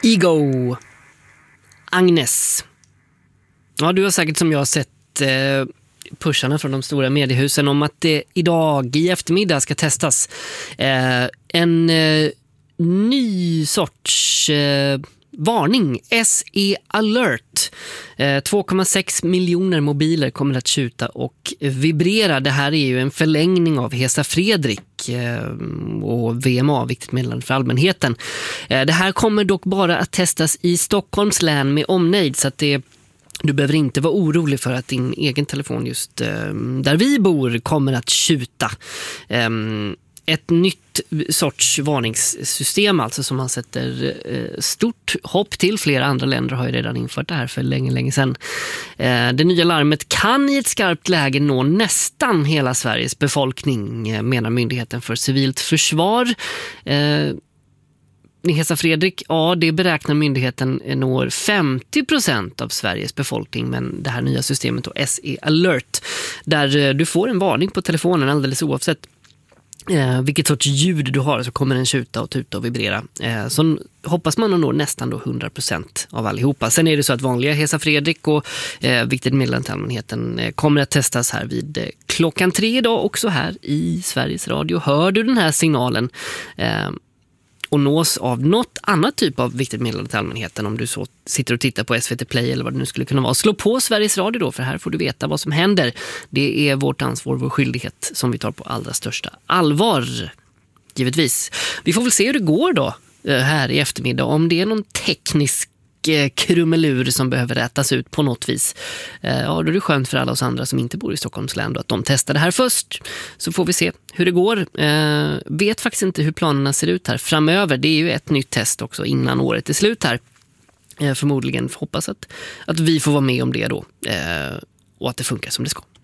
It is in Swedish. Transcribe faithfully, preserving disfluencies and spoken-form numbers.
Ego. Agnes. Ja, du har säkert som jag har sett eh, pusharna från de stora mediehusen om att det idag i eftermiddag ska testas eh, en eh, ny sorts eh, varning, S E Alert. Eh, två komma sex miljoner mobiler kommer att tjuta och vibrera. Det här är ju en förlängning av Hesa Fredrik eh, och V M A, viktigt meddelande för allmänheten. Eh, det här kommer dock bara att testas i Stockholms län med omnejd, så att det du behöver inte vara orolig för att din egen telefon just eh, där vi bor kommer att tjuta. Eh, ett nytt sorts varningssystem alltså som man sätter eh, stort hopp till. Flera andra länder har ju redan infört det här för länge, länge sedan. Eh, det nya larmet kan i ett skarpt läge nå nästan hela Sveriges befolkning, eh, menar Myndigheten för civilt försvar. Eh, Hesa Fredrik, ja, det beräknar myndigheten når femtio procent av Sveriges befolkning, men det här nya systemet då, S E Alert, där du får en varning på telefonen alldeles oavsett eh, vilket sorts ljud du har, så kommer den tjuta och tuta och vibrera. Eh, så hoppas man når nästan då hundra procent av allihopa. Sen är det så att vanliga Hesa Fredrik och eh, viktigt meddelande till allmänheten eh, kommer att testas här vid eh, klockan tre idag, också här i Sveriges Radio. Hör du den här signalen eh, och nås av något annat typ av viktigt meddelande till allmänheten, om du så sitter och tittar på S V T Play eller vad det nu skulle kunna vara, slå på Sveriges Radio då, för här får du veta vad som händer. Det är vårt ansvar, vår skyldighet som vi tar på allra största allvar, givetvis. Vi får väl se hur det går då här i eftermiddag, om det är någon teknisk krumelur som behöver rätas ut på något vis. Ja, då är det skönt för alla oss andra som inte bor i Stockholms län då, att de testar det här först, så får vi se hur det går. Eh, vet faktiskt inte hur planerna ser ut här framöver. Det är ju ett nytt test också innan året är slut här. Eh, förmodligen hoppas att, att vi får vara med om det då, eh, och att det funkar som det ska.